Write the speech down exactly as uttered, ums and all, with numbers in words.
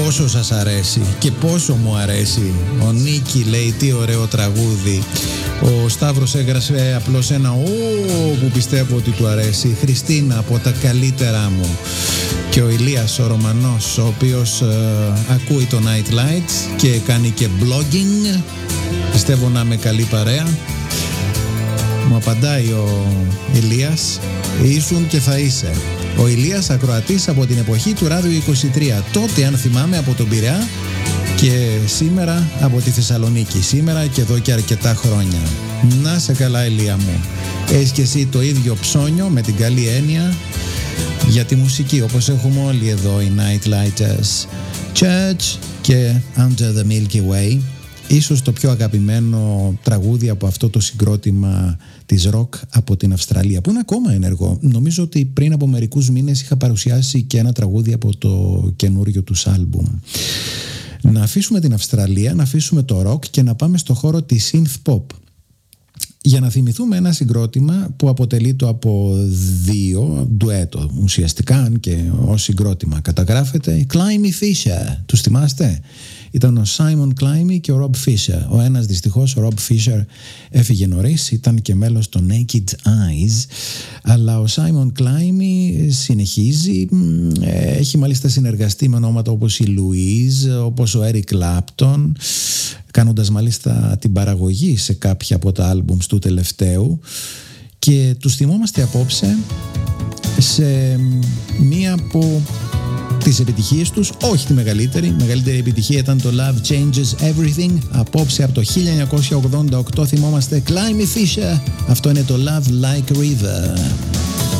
πόσο σας αρέσει και πόσο μου αρέσει. Ο Νίκη λέει τι ωραίο τραγούδι. Ο Σταύρος έγραψε απλώς ένα «Ω» που πιστεύω ότι του αρέσει. Η Χριστίνα από τα καλύτερά μου. Και ο Ηλίας ο Ρωμανός, ο οποίος ε, ακούει το Night Lights και κάνει και blogging. Πιστεύω να είμαι καλή παρέα. Μου απαντάει ο Ηλίας, ήσουν και θα είσαι. Ο Ηλίας ακροατής από την εποχή του Ράδιο είκοσι τρία. Τότε, αν θυμάμαι, από τον Πειραιά και σήμερα από τη Θεσσαλονίκη. Σήμερα και εδώ και αρκετά χρόνια. Να σε καλά, Ηλία μου. Έχεις και εσύ το ίδιο ψώνιο, με την καλή έννοια, για τη μουσική, όπως έχουμε όλοι εδώ οι Night Lighters. Church και Under the Milky Way. Ίσως το πιο αγαπημένο τραγούδι από αυτό το συγκρότημα της ροκ από την Αυστραλία, που είναι ακόμα ενεργό. Νομίζω ότι πριν από μερικούς μήνες είχα παρουσιάσει και ένα τραγούδι από το καινούριο τους άλμπουμ. Να αφήσουμε την Αυστραλία, να αφήσουμε το ροκ και να πάμε στο χώρο της synth pop, για να θυμηθούμε ένα συγκρότημα που αποτελείται από δύο ντουέτο ουσιαστικά, αν και ως συγκρότημα καταγράφεται. Climie Fisher, τους θυμάστε? Ήταν ο Simon Climie και ο Rob Fisher. Ο ένας δυστυχώς, ο Rob Fisher, έφυγε νωρίς, ήταν και μέλος των Naked Eyes, αλλά ο Simon Climie συνεχίζει, έχει μάλιστα συνεργαστεί με ονόματα όπως η Louise, όπως ο Eric Clapton, κάνοντας μάλιστα την παραγωγή σε κάποια από τα άλμπουμς του τελευταίου, και τους θυμόμαστε απόψε σε μία από τις επιτυχίες τους, όχι τη μεγαλύτερη. Η μεγαλύτερη επιτυχία ήταν το Love Changes Everything. Απόψε από το χίλια εννιακόσια ογδόντα οκτώ θυμόμαστε Climie Fisher. Αυτό είναι το Love Like River.